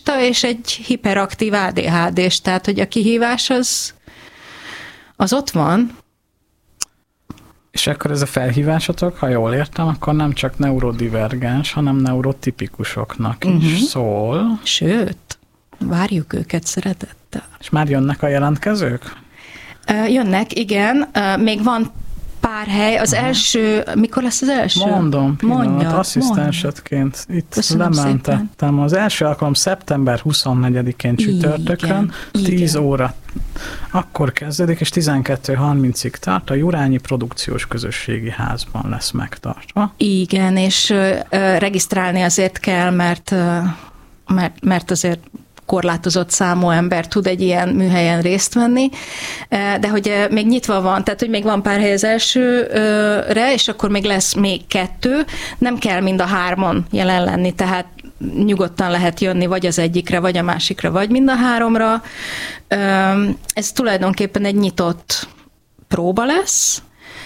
autista, és egy hiperaktív ADHD-s, tehát hogy a kihívás az ott van. És akkor ez a felhívásotok, ha jól értem, akkor nem csak neurodivergens, hanem neurotipikusoknak is szól. Sőt, várjuk őket szeretettel. És már jönnek a jelentkezők? Jönnek, igen. Még van pár hely. Az első, mikor lesz az első? Mondom, asszisztensedként itt köszönöm lementettem. Szépen. Az első alkalom szeptember 24-én csütörtökön, igen, 10 óra akkor kezdődik, és 12:30-ig tart, a Jurányi Produkciós Közösségi Házban lesz megtartva. Igen, és regisztrálni azért kell, mert azért korlátozott számú ember tud egy ilyen műhelyen részt venni, de hogy még nyitva van, tehát hogy még van pár hely az elsőre, és akkor még lesz még 2, nem kell mind a 3-on jelen lenni, tehát nyugodtan lehet jönni vagy az egyikre, vagy a másikra, vagy mind a 3-ra. Ez tulajdonképpen egy nyitott próba lesz,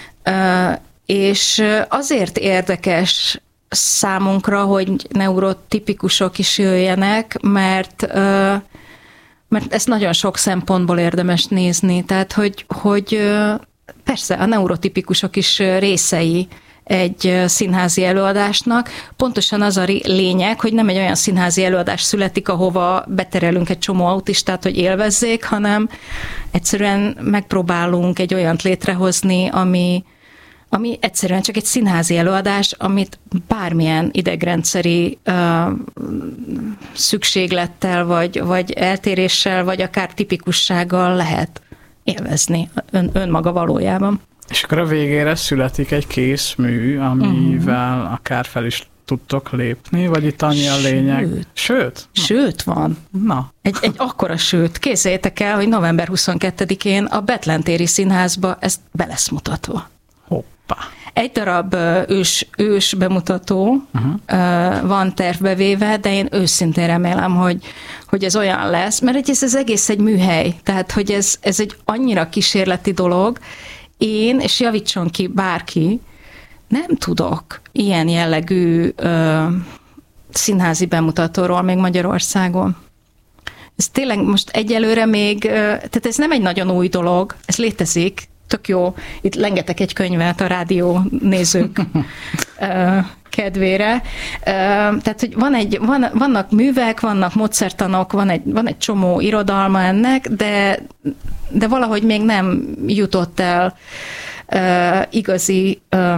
és azért érdekes számunkra, hogy neurotipikusok is jöjjenek, mert ezt nagyon sok szempontból érdemes nézni. Tehát, hogy persze a neurotipikusok is részei egy színházi előadásnak. Pontosan az a lényeg, hogy nem egy olyan színházi előadás születik, ahova beterelünk egy csomó autistát, hogy élvezzék, hanem egyszerűen megpróbálunk egy olyant létrehozni, ami egyszerűen csak egy színházi előadás, amit bármilyen idegrendszeri szükséglettel, vagy eltéréssel, vagy akár tipikussággal lehet élvezni önmaga valójában. És akkor a végére születik egy kész mű, amivel akár fel is tudtok lépni, vagy itt annyi a lényeg? Sőt? Sőt van. Na. Egy akkora sőt. Képzeljétek el, hogy november 22-én a Bethlen téri színházba ez be lesz mutatva. Hoppá. Egy darab ős bemutató van tervbe véve, de én őszintén remélem, hogy ez olyan lesz, mert ez az egész egy műhely, tehát hogy ez egy annyira kísérleti dolog, én, és javítson ki bárki, nem tudok ilyen jellegű színházi bemutatóról még Magyarországon. Ez tényleg most egyelőre még, tehát ez nem egy nagyon új dolog, ez létezik, tök jó, itt lengetek egy könyvet a rádió nézők kedvére. Tehát, hogy vannak művek, vannak módszertanok, van egy csomó irodalma ennek, de valahogy még nem jutott el igazi,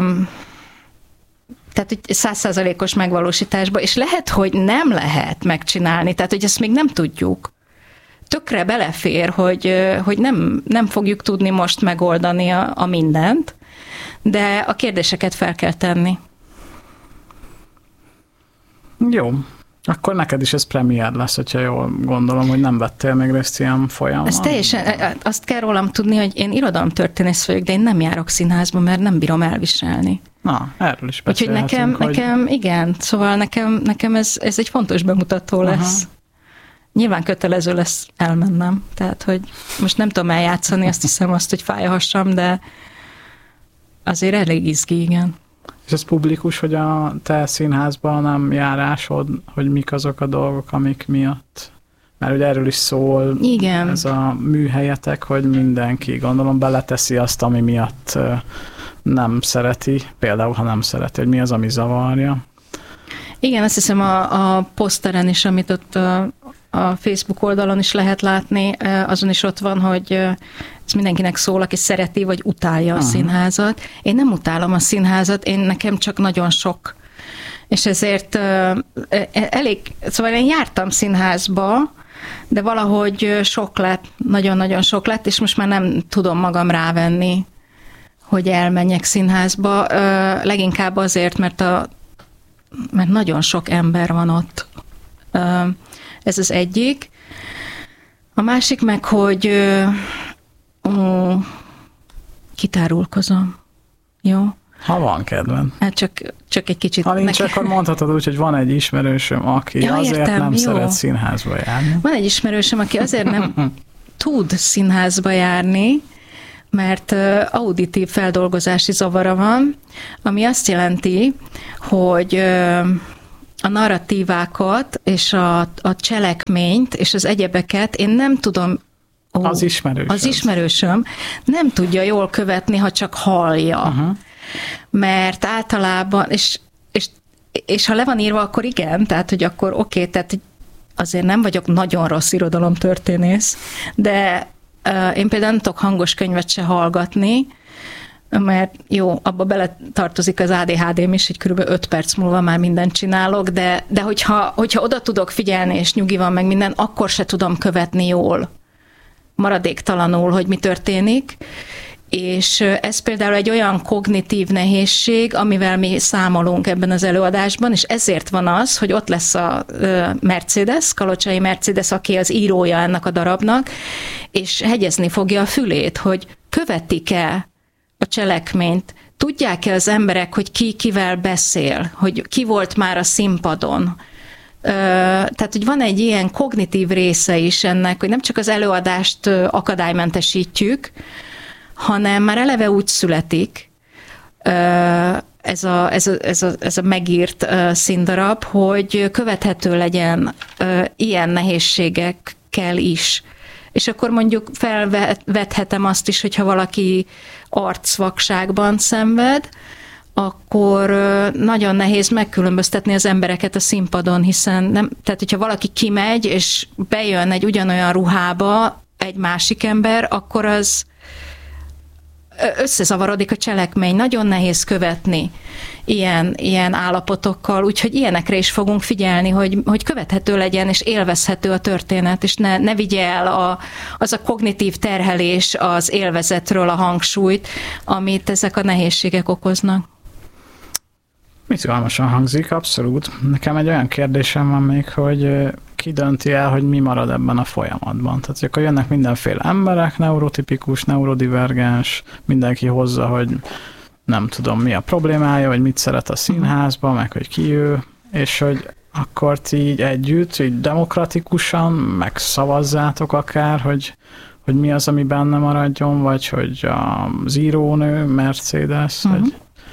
tehát hogy 100%-os megvalósításba, és lehet, hogy nem lehet megcsinálni, tehát hogy ezt még nem tudjuk. Tökre belefér, hogy nem fogjuk tudni most megoldani a mindent, de a kérdéseket fel kell tenni. Jó. Akkor neked is ez premier lesz, hogyha jól gondolom, hogy nem vettél még részt ilyen folyamon. Ez teljesen, azt kell rólam tudni, hogy én irodalomtörténész vagyok, de én nem járok színházba, mert nem bírom elviselni. Na, erről is beszélhetünk. Úgyhogy nekem igen, szóval nekem ez egy fontos bemutató lesz. Aha. Nyilván kötelező lesz elmennem, tehát hogy most nem tudom eljátszani, azt hiszem hogy fáj a hasam, de azért elég izgi, igen. És ez publikus, hogy a te színházban nem járásod, hogy mik azok a dolgok, amik miatt? Mert ugye erről is szól igen. Ez a műhelyetek, hogy mindenki, gondolom, beleteszi azt, ami miatt nem szereti, például, ha nem szereti, hogy mi az, ami zavarja. Igen, azt hiszem a poszteren is, amit ott a Facebook oldalon is lehet látni, azon is ott van, hogy ez mindenkinek szól, aki szereti, vagy utálja a színházat. Én nem utálom a színházat, nekem csak nagyon sok. És ezért szóval én jártam színházba, de valahogy sok lett, nagyon-nagyon sok lett, és most már nem tudom magam rávenni, hogy elmenjek színházba. Leginkább azért, mert nagyon sok ember van ott. Ez az egyik. A másik meg, hogy kitárulkozom. Jó? Ha van kedven. Hát csak egy kicsit. Ha nincs, akkor mondhatod úgy, hogy van egy ismerősöm, aki azért nem szeret színházba járni. Van egy ismerősöm, aki azért nem tud színházba járni, mert auditív feldolgozási zavara van, ami azt jelenti, hogy a narratívákat, és a cselekményt, és az egyebeket én nem tudom. Az ismerősöm nem tudja jól követni, ha csak hallja. Uh-huh. Mert általában, és ha le van írva, akkor igen, tehát, hogy akkor oké, tehát azért nem vagyok nagyon rossz irodalomtörténész, de én például nem tudok hangos könyvet se hallgatni, mert jó, abba bele tartozik az ADHD-m is, hogy kb. 5 perc múlva már mindent csinálok, de hogyha oda tudok figyelni, és nyugi van meg minden, akkor se tudom követni jól, maradéktalanul, hogy mi történik. És ez például egy olyan kognitív nehézség, amivel mi számolunk ebben az előadásban, és ezért van az, hogy ott lesz a Mercedes, Kalocsai Mercedes, aki az írója ennek a darabnak, és hegyezni fogja a fülét, hogy követik-e a cselekményt, tudják-e az emberek, hogy ki kivel beszél, hogy ki volt már a színpadon. Tehát, hogy van egy ilyen kognitív része is ennek, hogy nem csak az előadást akadálymentesítjük, hanem már eleve úgy születik ez a megírt színdarab, hogy követhető legyen ilyen nehézségekkel is. És akkor mondjuk felvethetem azt is, hogyha valaki arcvakságban szenved, akkor nagyon nehéz megkülönböztetni az embereket a színpadon, hiszen nem, tehát hogyha valaki kimegy, és bejön egy ugyanolyan ruhába egy másik ember, akkor az összezavarodik a cselekmény. Nagyon nehéz követni ilyen állapotokkal, úgyhogy ilyenekre is fogunk figyelni, hogy követhető legyen, és élvezhető a történet, és ne vigye el az a kognitív terhelés az élvezetről a hangsúlyt, amit ezek a nehézségek okoznak. Izgalmasan hangzik, abszolút. Nekem egy olyan kérdésem van még, hogy ki dönti el, hogy mi marad ebben a folyamatban. Tehát akkor jönnek mindenféle emberek, neurotipikus, neurodivergens, mindenki hozza, hogy nem tudom, mi a problémája, vagy mit szeret a színházba, meg hogy ki ő, és hogy akkor ti így együtt, így demokratikusan megszavazzátok akár, hogy mi az, ami benne maradjon, vagy hogy az írónő, Mercedes, vagy...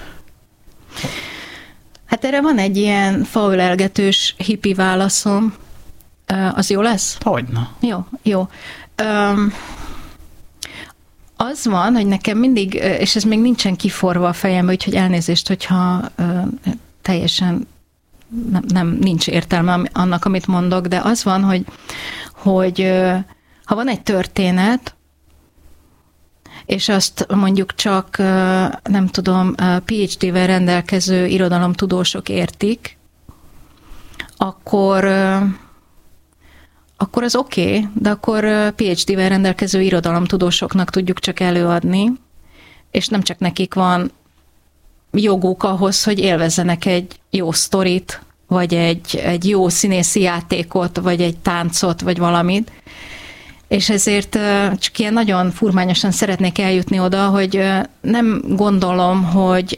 Hát erre van egy ilyen faölelgetős hippi válaszom. Az jó lesz? Hogyne. Jó. Az van, hogy nekem mindig, és ez még nincsen kiforva a fejembe, úgyhogy elnézést, hogyha teljesen nincs értelme annak, amit mondok, de az van, hogy ha van egy történet, és azt mondjuk csak, nem tudom, PhD-vel rendelkező irodalomtudósok értik, akkor az oké, de akkor PhD-vel rendelkező irodalomtudósoknak tudjuk csak előadni, és nem csak nekik van joguk ahhoz, hogy élvezzenek egy jó sztorit, vagy egy jó színészi játékot, vagy egy táncot, vagy valamit. És ezért csak ilyen nagyon furmányosan szeretnék eljutni oda, hogy nem gondolom, hogy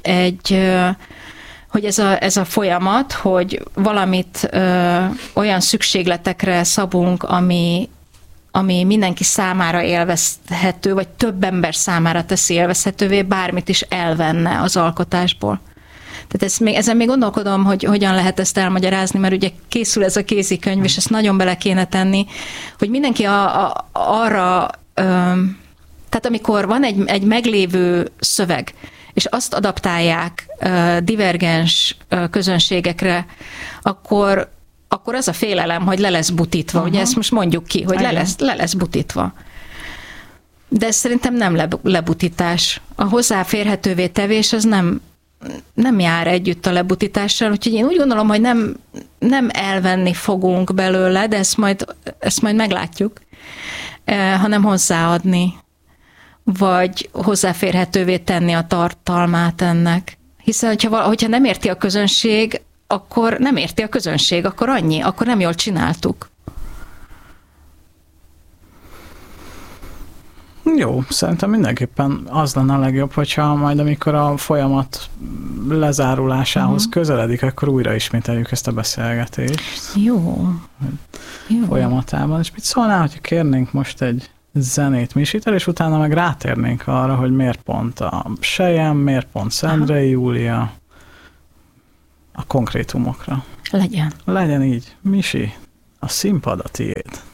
ez a folyamat, hogy valamit olyan szükségletekre szabunk, ami mindenki számára élvezhető, vagy több ember számára teszi élvezhetővé, bármit is elvenne az alkotásból. Tehát ezen még gondolkodom, hogy hogyan lehet ezt elmagyarázni, mert ugye készül ez a kézikönyv, és ezt nagyon bele kéne tenni, hogy mindenki arra, tehát amikor van egy meglévő szöveg, és azt adaptálják divergens közönségekre, akkor az a félelem, hogy le lesz butítva. Ugye ezt most mondjuk ki, hogy le lesz butítva. De ez szerintem nem lebutítás. A hozzáférhetővé tevés az nem jár együtt a lebutítással, úgyhogy én úgy gondolom, hogy nem elvenni fogunk belőle, de ezt majd meglátjuk, hanem hozzáadni, vagy hozzáférhetővé tenni a tartalmát ennek. Hiszen, hogyha nem érti a közönség, akkor nem érti a közönség, akkor annyi, akkor nem jól csináltuk. Jó, szerintem mindenképpen az lenne a legjobb, hogyha majd amikor a folyamat lezárulásához közeledik, akkor újra ismételjük ezt a beszélgetést. Jó. Folyamatában. És mit szólnál, hogyha kérnénk most egy zenét Misitől, és utána meg rátérnénk arra, hogy miért pont a Sejem, miért pont Szendrei Júlia, a konkrétumokra. Legyen. Legyen így. Misi, a színpad a tiéd.